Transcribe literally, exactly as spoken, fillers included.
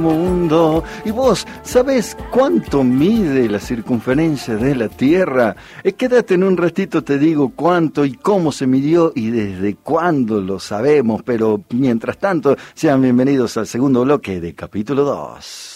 mundo. ¿Y vos sabés cuánto mide la circunferencia de la Tierra? Eh, quédate en un ratito, te digo cuánto y cómo se midió y desde cuándo lo sabemos. Pero mientras tanto, sean bienvenidos al segundo bloque de capítulo dos.